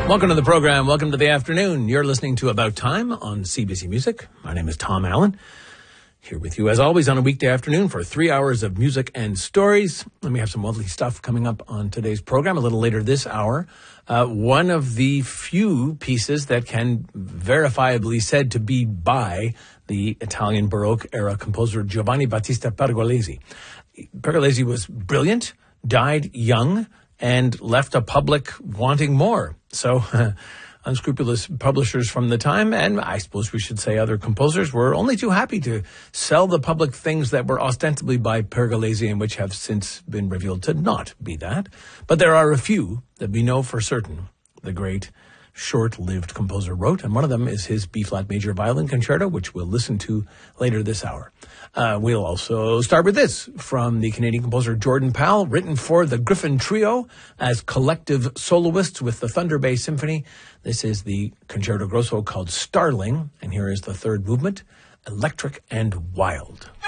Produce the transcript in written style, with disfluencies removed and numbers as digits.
Welcome to the program. Welcome to the afternoon. You're listening to About Time on CBC Music. My name is Tom Allen. Here with you, as always, on a weekday afternoon for 3 hours of music and stories. And we have some lovely stuff coming up on today's program a little later this hour. One of the few pieces that can verifiably said to be by the Italian Baroque era composer Giovanni Battista Pergolesi. Pergolesi was brilliant, died young, and left a public wanting more. So unscrupulous publishers from the time, and I suppose we should say other composers, were only too happy to sell the public things that were ostensibly by Pergolesi and which have since been revealed to not be that. But there are a few that we know for certain the great short-lived composer wrote, and one of them is his B-flat major violin concerto, which we'll listen to later this hour. We'll also start with this from the Canadian composer Jordan Powell, written for the Griffin Trio as collective soloists with the Thunder Bay Symphony. This is the Concerto Grosso called Starling, and here is the third movement, Electric and Wild.